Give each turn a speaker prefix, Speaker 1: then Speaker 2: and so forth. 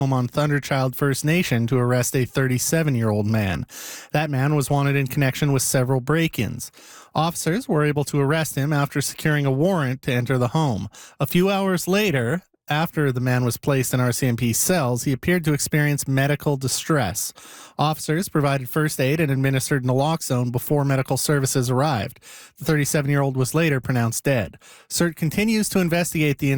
Speaker 1: home on Thunderchild First Nation to arrest a 37-year-old man. That man was wanted in connection with several break-ins. Officers were able to arrest him after securing a warrant to enter the home. A few hours later, after the man was placed in RCMP cells, he appeared to experience medical distress. Officers provided first aid and administered naloxone before medical services arrived. The 37-year-old was later pronounced dead. CERT continues to investigate the